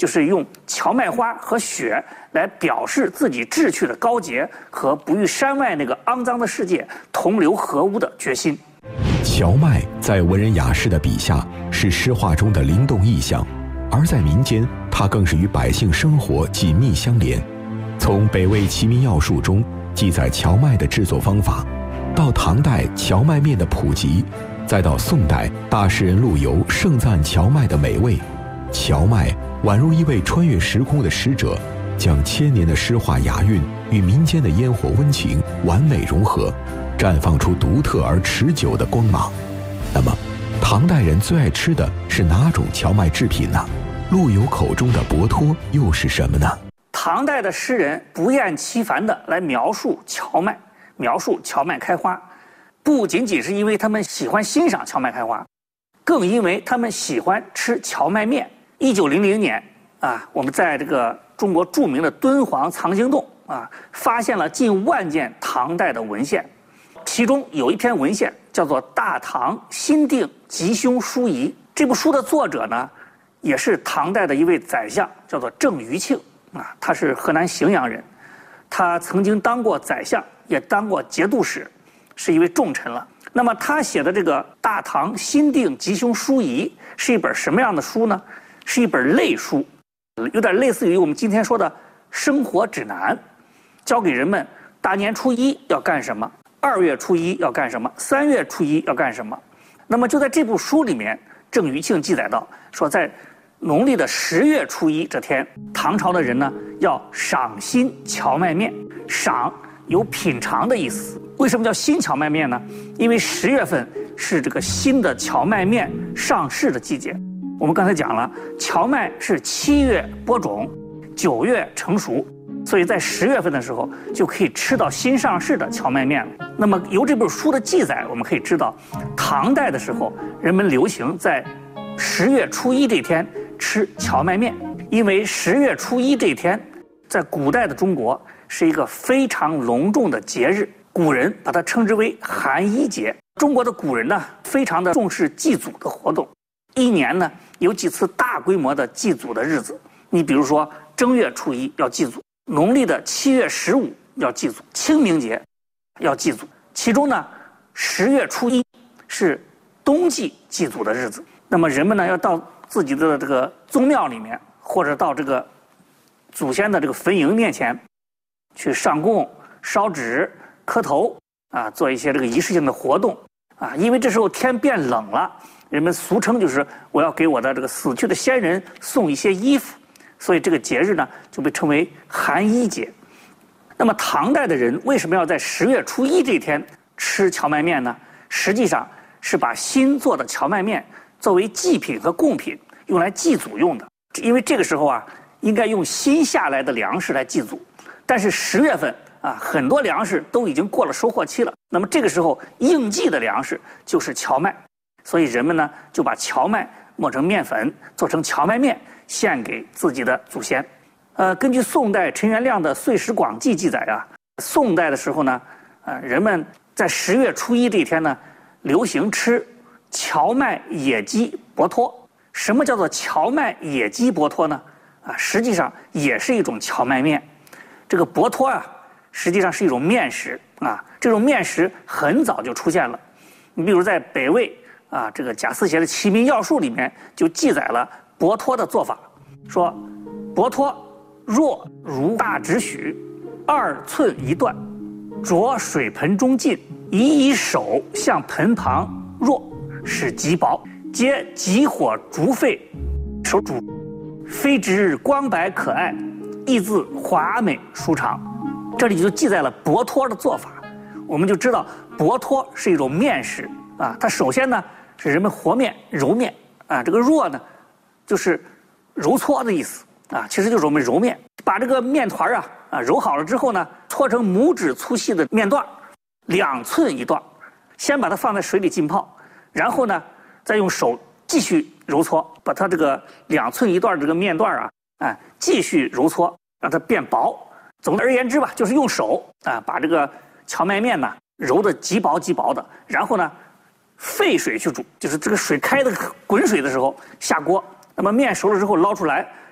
就是用荞麦花和雪来表示自己志趣的高洁和不与山外那个肮脏的世界同流合污的决心。 荞麦在文人雅士的笔下是诗画中的灵动意象，而在民间，它更是与百姓生活紧密相连。从北魏《齐民要术》中记载荞麦的制作方法，到唐代荞麦面的普及，再到宋代大诗人陆游盛赞荞麦的美味，荞麦宛如一位穿越时空的使者，将千年的诗画雅韵与民间的烟火温情完美融合，绽放出独特而持久的光芒。那么，唐代人最爱吃的是哪种荞麦制品呢？陆游口中的博托又是什么呢？ 唐代的诗人不厌其烦地来描述荞麦，描述荞麦开花，不仅仅是因为他们喜欢欣赏荞麦开花，更因为他们喜欢吃荞麦面。1900年我们在这个中国著名的敦煌藏经洞发现了近万件唐代的文献，其中有一篇文献叫做《大唐新定吉凶书仪》。这部书的作者呢，也是唐代的一位宰相，叫做郑余庆他是河南荥阳人，他曾经当过宰相，也当过节度使，是一位重臣了。那么他写的这个《大唐新定吉凶书仪》是一本什么样的书呢？是一本类书，有点类似于我们今天说的生活指南，教给人们大年初一要干什么，2月初一要干什么，3月初一要干什么。那么就在这部书里面，郑余庆记载到说，在农历的10月初一这天，唐朝的人呢要赏新荞麦面。赏有品尝的意思。为什么叫新荞麦面呢？因为10月份是这个新的荞麦面上市的季节。我们刚才讲了，荞麦是7月播种，9月成熟，所以在10月份的时候就可以吃到新上市的荞麦面了。那么由这本书的记载，我们可以知道，唐代的时候人们流行在10月初一这天吃荞麦面，因为10月初一这天在古代的中国是一个非常隆重的节日，古人把它称之为寒衣节。中国的古人呢，非常的重视祭祖的活动，一年呢有几次大规模的祭祖的日子。你比如说正月初一要祭祖，农历的7月15要祭祖，清明节要祭祖。其中呢10月初一是冬季祭祖的日子。那么人们呢要到自己的这个宗庙里面，或者到这个祖先的这个坟茔面前去上供、烧纸、磕头做一些这个仪式性的活动因为这时候天变冷了，人们俗称就是我要给我的这个死去的先人送一些衣服，所以这个节日呢就被称为寒衣节。那么唐代的人为什么要在10月初一这天吃荞麦面呢？实际上是把新做的荞麦面作为祭品和贡品用来祭祖用的。因为这个时候应该用新下来的粮食来祭祖，但是10月份很多粮食都已经过了收获期了，那么这个时候应季的粮食就是荞麦，所以人们呢就把荞麦磨成面粉，做成荞麦面献给自己的祖先。根据宋代陈元亮的《岁时广记》记载宋代的时候呢，人们在10月初一这一天呢，流行吃荞麦野鸡博托。什么叫做荞麦野鸡博托呢？实际上也是一种荞麦面。这个博托实际上是一种面食这种面食很早就出现了。你比如在北魏这个贾思勰的《齐民要术》里面就记载了博托的做法，说博托若如大指许，2寸一段，着水盆中浸，以手向盆旁若，使极薄，皆急火煮沸，手煮，非之光白可爱，意自华美舒畅。这里就记载了博托的做法，我们就知道博托是一种面食它首先呢是人们和面揉面这个若呢就是揉搓的意思其实就是我们揉面，把这个面团揉好了之后呢，搓成拇指粗细的面段，2寸一段，先把它放在水里浸泡，然后呢再用手继续揉搓，把它这个2寸一段这个面段继续揉搓，让它变薄。总而言之吧，就是用手把这个荞麦面呢揉得极薄极薄的，然后呢沸水去煮，就是这个水开的滚水的时候下锅，那么面熟了之后捞出来，